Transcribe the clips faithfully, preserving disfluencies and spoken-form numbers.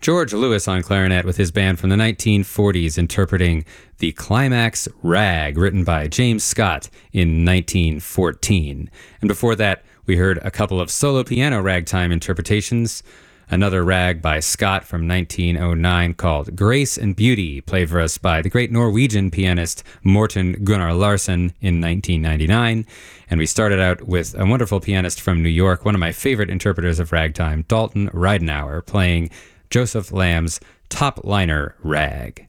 George Lewis on clarinet with his band from the nineteen forties interpreting the Climax Rag, written by James Scott in nineteen fourteen. And before that, we heard a couple of solo piano ragtime interpretations. Another rag by Scott from nineteen oh nine called Grace and Beauty, played for us by the great Norwegian pianist Morten Gunnar Larsen in nineteen ninety-nine. And we started out with a wonderful pianist from New York, one of my favorite interpreters of ragtime, Dalton Ridenhour, playing Joseph Lamb's Top Liner Rag.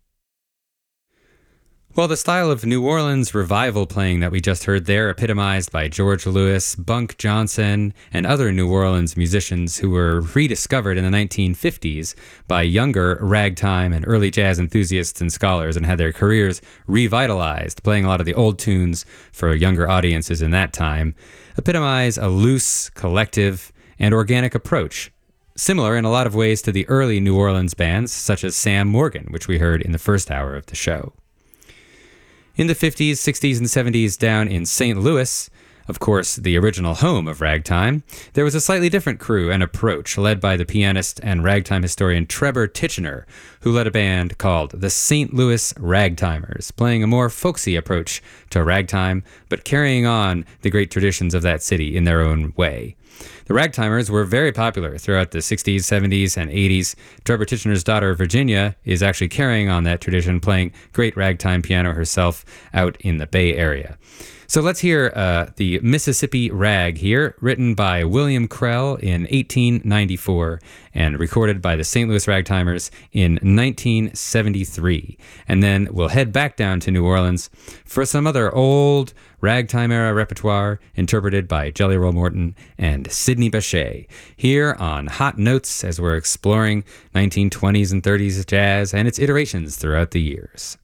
Well, the style of New Orleans revival playing that we just heard there, epitomized by George Lewis, Bunk Johnson, and other New Orleans musicians who were rediscovered in the nineteen fifties by younger ragtime and early jazz enthusiasts and scholars, and had their careers revitalized, playing a lot of the old tunes for younger audiences in that time, epitomize a loose, collective, and organic approach, similar in a lot of ways to the early New Orleans bands, such as Sam Morgan, which we heard in the first hour of the show. In the fifties, sixties, and seventies down in Saint Louis, of course the original home of ragtime, there was a slightly different crew and approach led by the pianist and ragtime historian Trebor Titchener, who led a band called the Saint Louis Ragtimers, playing a more folksy approach to ragtime, but carrying on the great traditions of that city in their own way. The Ragtimers were very popular throughout the sixties, seventies, and eighties. Trebor Titchener's daughter, Virginia, is actually carrying on that tradition, playing great ragtime piano herself out in the Bay Area. So let's hear uh, the Mississippi Rag here, written by William Krell in eighteen ninety-four and recorded by the Saint Louis Ragtimers in nineteen seventy-three. And then we'll head back down to New Orleans for some other old ragtime-era repertoire interpreted by Jelly Roll Morton and Sidney Bechet, here on Hot Notes as we're exploring nineteen twenties and thirties jazz and its iterations throughout the years.